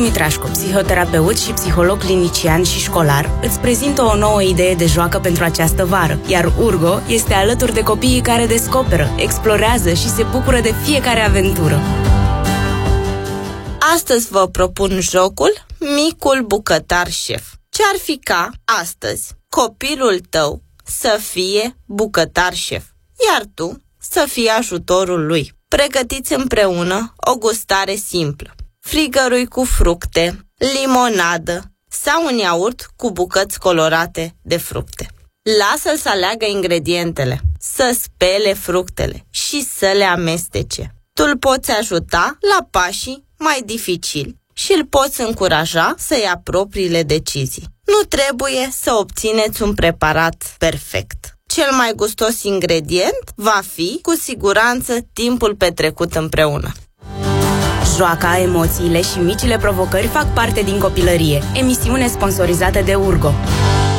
Dumitrașcu, psihoterapeut și psiholog clinician și școlar, îți prezintă o nouă idee de joacă pentru această vară, iar Urgo este alături de copiii care descoperă, explorează și se bucură de fiecare aventură. Astăzi vă propun jocul Micul Bucătar Șef. Ce-ar fi ca astăzi copilul tău să fie bucătar șef, iar tu să fii ajutorul lui? Pregătiți împreună o gustare simplă. Frigărui cu fructe, limonadă sau un iaurt cu bucăți colorate de fructe. Lasă-l să aleagă ingredientele, să spele fructele și să le amestece. Tu îl poți ajuta la pașii mai dificili și îl poți încuraja să ia propriile decizii. Nu trebuie să obțineți un preparat perfect. Cel mai gustos ingredient va fi, cu siguranță, timpul petrecut împreună. Joaca, emoțiile și micile provocări fac parte din copilărie. Emisiune sponsorizată de Urgo.